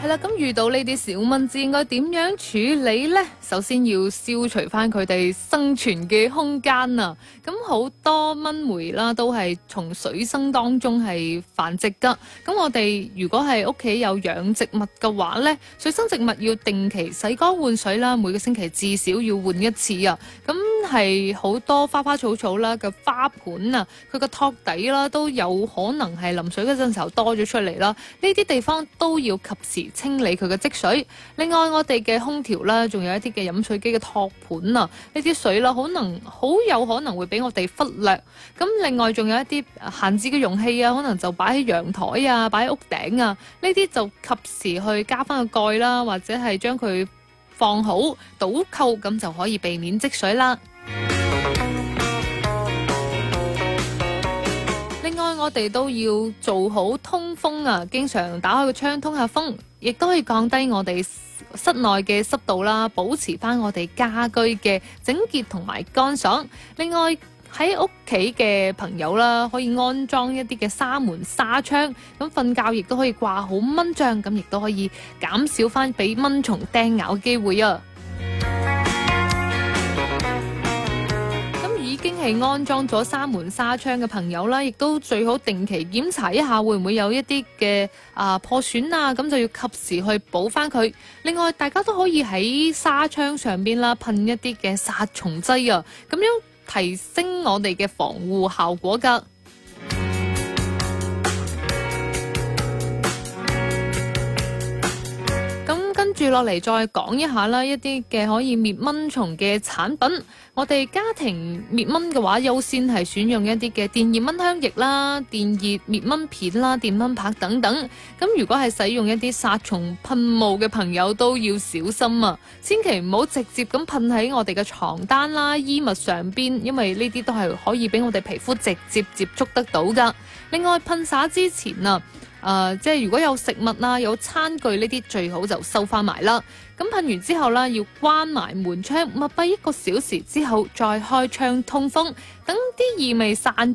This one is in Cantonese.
係啦，咁遇到呢啲小蚊子應該點樣處理呢？首先要消除翻佢哋生存嘅空間啊！咁好多蚊媒啦，都係從水生當中係繁殖噶。咁我哋如果係屋企有養植物嘅話呢，水生植物要定期洗乾換水啦，每個星期至少要換一次啊！咁係好多花花草草啦嘅花盆啊，佢個托底啦都有可能係淋水嗰陣時候多咗出嚟啦。呢啲地方都要及時清理佢嘅積水。另外我哋嘅空調啦，仲有一啲嘅飲水機嘅托盤啊，呢啲水啦，好有可能會俾我哋忽略。咁另外仲有一啲閒置嘅容器啊，可能就擺喺陽台啊，擺喺屋頂啊，呢啲就及時去加翻個蓋啦，或者係將佢放好倒扣，咁就可以避免積水啦。另外我哋都要做好通風啊，經常打開個窗通下風，亦都可以降低我哋室內嘅濕度啦，保持翻我哋家居嘅整潔同埋乾爽。另外喺屋企嘅朋友啦，可以安裝一啲嘅紗門紗窗，咁瞓覺亦都可以掛好蚊帳，咁亦都可以減少翻俾蚊蟲叮咬嘅機會啊。已經係安裝咗紗門紗窗嘅朋友啦，亦都最好定期檢查一下會唔會有一啲嘅破損啊，咁就要及時去補翻佢。另外大家都可以喺紗窗上邊啦噴一啲嘅殺蟲劑啊，咁樣提升我哋嘅防護效果噶。跟住落嚟再講一下啦，一啲嘅可以滅蚊蟲嘅產品。我哋家庭滅蚊嘅話，優先係選用一啲嘅電熱蚊香液啦、電熱滅蚊片啦、電蚊拍等等。咁如果係使用一啲殺蟲噴霧嘅朋友都要小心啊！千祈唔好直接咁噴喺我哋嘅床單啦、衣物上邊，因為呢啲都係可以俾我哋皮膚直接接觸得到噶。另外噴灑之前啊，即係如果有食物啊、有餐具呢啲，最好就收翻埋啦。咁噴完之後啦，要關埋門窗，密閉1個小時之後再開窗通風，等啲異味散